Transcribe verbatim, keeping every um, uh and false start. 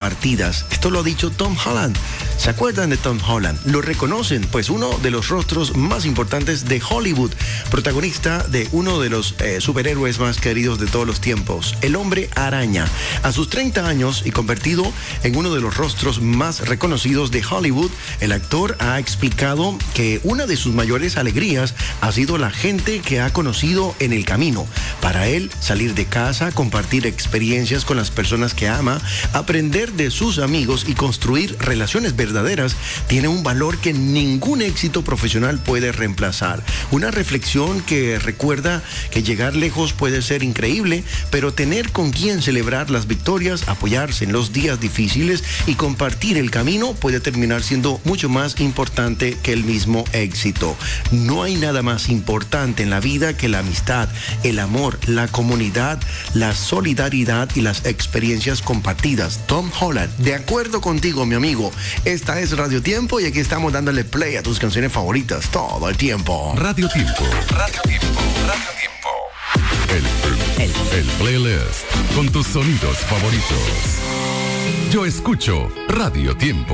compartidas. Esto lo ha dicho Tom Holland. ¿Se acuerdan de Tom Holland? ¿Lo reconocen? Pues uno de los rostros más importantes de Hollywood, protagonista de uno de los eh, superhéroes más queridos de todos los tiempos, el Hombre Araña. A sus treinta años y convertido en uno de los rostros más reconocidos de Hollywood, el actor ha explicado que una de sus mayores alegrías ha sido la gente que ha conocido en el camino. Para él, salir de casa, compartir experiencias con las personas que ama, aprender de sus amigos y construir relaciones verdaderas tiene un valor que ningún éxito profesional puede reemplazar. Una reflexión que recuerda que llegar lejos puede ser increíble, pero tener con quien celebrar las victorias, apoyarse en los días difíciles y compartir el camino puede terminar siendo mucho más importante que el mismo éxito. No hay nada más importante en la vida que la amistad, el amor, la comunidad, la solidaridad y las experiencias compartidas. Tom Holland, de acuerdo contigo, mi amigo. Esta es Radio Tiempo y aquí estamos dándole play a tus canciones favoritas todo el tiempo. Radio Tiempo. Radio Tiempo. Radio Tiempo. El, el, el playlist con tus sonidos favoritos. Yo escucho Radio Tiempo.